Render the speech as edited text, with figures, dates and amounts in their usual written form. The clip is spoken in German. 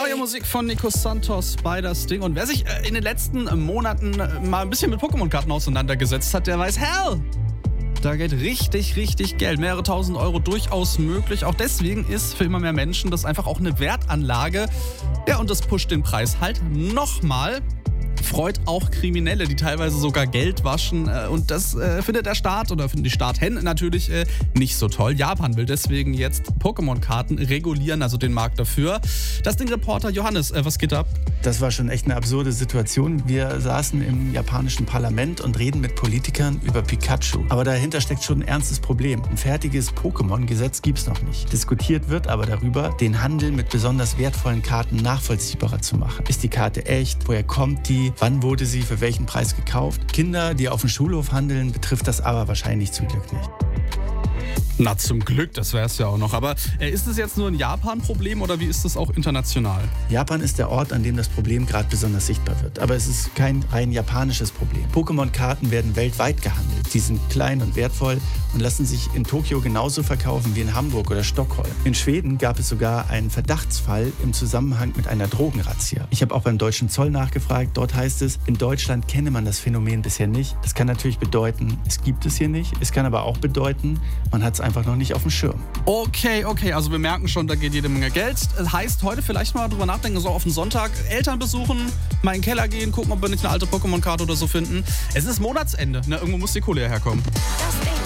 Neue Musik von Nico Santos bei das Ding. Und wer sich in den letzten Monaten mal ein bisschen mit Pokémon-Karten auseinandergesetzt hat, der weiß, hell, da geht richtig, richtig Geld. Mehrere tausend Euro durchaus möglich. Auch deswegen ist für immer mehr Menschen das einfach auch eine Wertanlage. Ja, und das pusht den Preis halt nochmal. Freut auch Kriminelle, die teilweise sogar Geld waschen. Und das findet der Staat oder finden die Staaten natürlich nicht so toll. Japan will deswegen jetzt Pokémon-Karten regulieren, also den Markt dafür. Das Ding-Reporter Johannes, was geht ab? Das war schon echt eine absurde Situation. Wir saßen im japanischen Parlament und reden mit Politikern über Pikachu. Aber dahinter steckt schon ein ernstes Problem. Ein fertiges Pokémon-Gesetz gibt's noch nicht. Diskutiert wird aber darüber, den Handel mit besonders wertvollen Karten nachvollziehbarer zu machen. Ist die Karte echt? Woher kommt die? Wann wurde sie für welchen Preis gekauft? Kinder, die auf dem Schulhof handeln, betrifft das aber wahrscheinlich zum Glück nicht. Na, zum Glück, das wäre es ja auch noch. Aber ist es jetzt nur ein Japan-Problem oder wie ist es auch international? Japan ist der Ort, an dem das Problem gerade besonders sichtbar wird. Aber es ist kein rein japanisches Problem. Pokémon-Karten werden weltweit gehandelt. Sie sind klein und wertvoll und lassen sich in Tokio genauso verkaufen wie in Hamburg oder Stockholm. In Schweden gab es sogar einen Verdachtsfall im Zusammenhang mit einer Drogenrazzia. Ich habe auch beim deutschen Zoll nachgefragt. Dort heißt es, in Deutschland kenne man das Phänomen bisher nicht. Das kann natürlich bedeuten, es gibt es hier nicht. Es kann aber auch bedeuten, man hat es einfach noch nicht auf dem Schirm. Okay, also wir merken schon, da geht jede Menge Geld. Das heißt, heute vielleicht mal drüber nachdenken, so auf den Sonntag Eltern besuchen, mal in den Keller gehen, gucken, ob wir nicht eine alte Pokémon-Karte oder so finden. Es ist Monatsende, ne? Irgendwo muss die Kohle ja herkommen.